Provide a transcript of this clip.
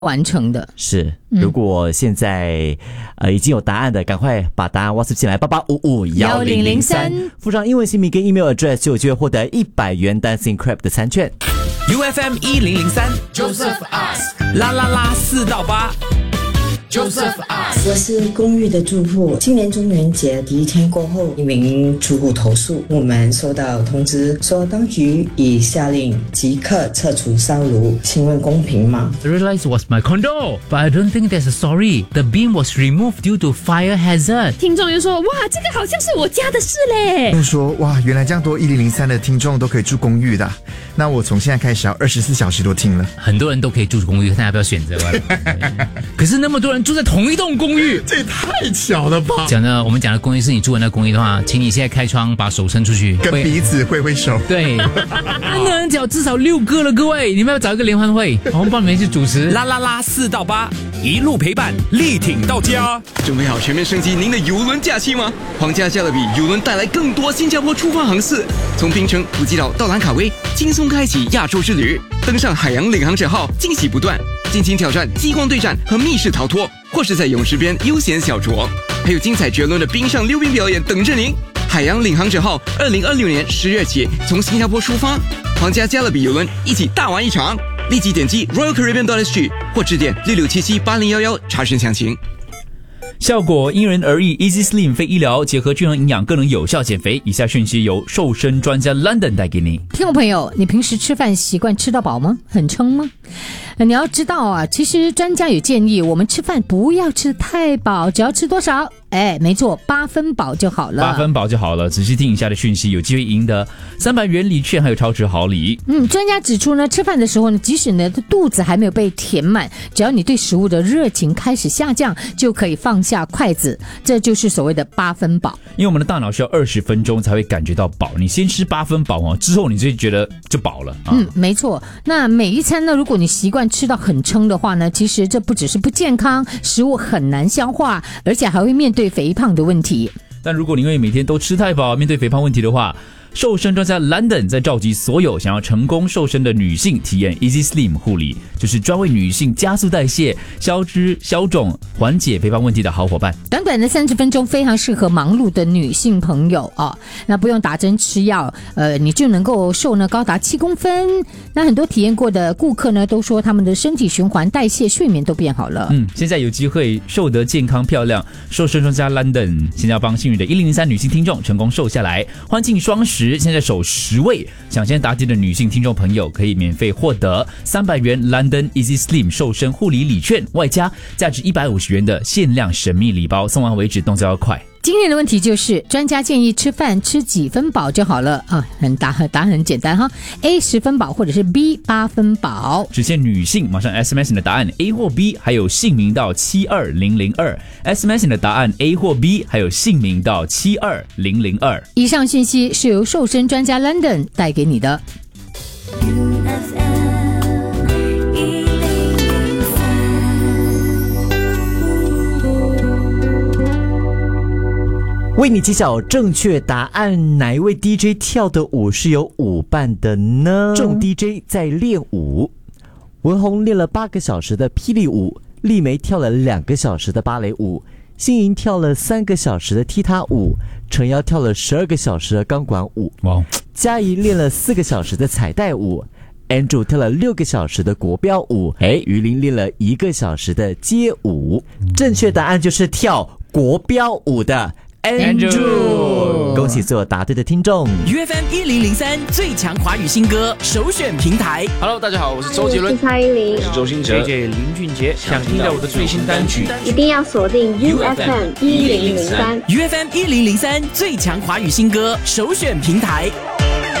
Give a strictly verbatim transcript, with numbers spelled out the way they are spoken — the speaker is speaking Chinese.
完成的。 是，如果现在、嗯、呃已经有答案的，赶快把答案 WhatsApp 进来八八五五一零零三，附上英文姓名跟 email address 就有机会获得一百元 Dancing Crab 的餐券。 U F M 一零零三 Joseph Ask 啦啦啦四到八。Joseph Ask， 我是公寓的住户。今年中元节第一天过后，一名住户投诉，我们收到通知说当局已下令即刻撤除烧炉，请问公平吗 I realized it was my condo, but I don't think there's a sorry. The beam was removed due to fire hazard. 听众就说：“哇，这个好像是我家的事嘞。” 就说：“哇，原来这样多一零零三的听众都可以住公寓的，那我从现在开始要二十四小时都听了。” 很多人都可以住公寓，看要不要选择吧。可是那么多人住在同一栋公寓， 这也太巧了吧！ 讲的我们讲的公寓是你住的那公寓的话，请你现在开窗，把手伸出去， 跟彼此挥挥手。 对，那个人脚至少六个了，各位，你们要找一个联欢会，我们帮你们去主持。 啦啦啦四到八，一路陪伴，力挺到家。 准备好全面升级您的邮轮假期吗？皇家加勒比邮轮带来更多新加坡出发航次，从槟城、普吉岛到兰卡威，轻松开启亚洲之旅。登上海洋领航者号，惊喜不断，尽情挑战激光对战和密室逃脱，或是在泳池边悠闲小酌，还有精彩绝伦的冰上溜冰表演等着您。海洋领航者号二零二六年十月起从新加坡出发，皇家加勒比邮轮一起大玩一场。立即点击 Royal Caribbean dot S G 或致电六六七七八零一一查询详情。 效果因人而异 ，Easy Slim 非医疗，结合均衡营养，更能有效减肥。以下讯息由瘦身专家 London 带给你。 听众朋友，你平时吃饭习惯吃到饱吗？很撑吗？你要知道啊，其实专家有建议，我们吃饭不要吃太饱，只要吃多少？哎，没错，八分饱就好了。 八分饱就好了。仔细听以下的讯息，有机会赢得三百元礼券，还有超值好礼。 嗯，专家指出呢，吃饭的时候呢，即使你的肚子还没有被填满，只要你对食物的热情开始下降，就可以放下筷子，这就是所谓的八分饱。 因为我们的大脑需要二十分钟才会感觉到饱，你先吃八分饱哦，之后你就觉得就饱了、啊。 嗯，没错。那每一餐呢，如果你习惯吃到很撑的话呢，其实这不只是不健康，食物很难消化，而且还会面对肥胖的问题。 但如果你因为每天都吃太饱，面对肥胖问题的话，瘦身专家 London 在召集所有想要成功瘦身的女性体验 Easy Slim 护理，就是专为女性加速代谢、消脂、消肿、缓解肥胖问题的好伙伴。 短短的三十分钟，非常适合忙碌的女性朋友啊！那不用打针吃药，呃，你就能够瘦呢高达七公分。那很多体验过的顾客呢，都说他们的身体循环、代谢、睡眠都变好了。 嗯，现在有机会瘦得健康漂亮，瘦身专家 London 现在要帮幸运的一零零三女性听众成功瘦下来，欢庆双十。现在首十位抢先答题的女性听众朋友可以免费获得三百元 London Easy Slim 瘦身护理礼券，外加价值一百五十元的限量神秘礼包，送完为止，动作要快。 今天的问题就是，专家建议吃饭吃几分饱就好了啊？很答答案很简单哈 ，A 十分饱或者是 B 八分饱。 只限女性，马上 S M S 你的答案 A 或 B， 还有姓名到七二零零二 S M S 你的答案 A 或 B， 还有姓名到七二零零二。 以上信息是由瘦身专家 London 带给你的。 为你揭晓正确答案，哪一位 D J 跳的舞是有舞伴的呢？众 D J 在练舞，文宏练了八个小时的霹雳舞，丽梅跳了两个小时的芭蕾舞，新莹跳了三个小时的踢踏舞，陈瑶跳了十二个小时的钢管舞， 哇！ 嘉怡练了四个小时的彩带舞，Andrew 跳了六个小时的国标舞，哎，于林练了一个小时的街舞。正确答案就是跳国标舞的Andrew， 恭喜所有答对的听众。 U F M 一零零三最强华语新歌首选平台。 Hello， 大家好，我是周杰伦， 我是蔡依林， 我是周星哲 ，J J 林俊杰。想听到我的最新单曲， 一定要锁定 U F M 一零零三。 U F M 一零零三最强华语新歌首选平台。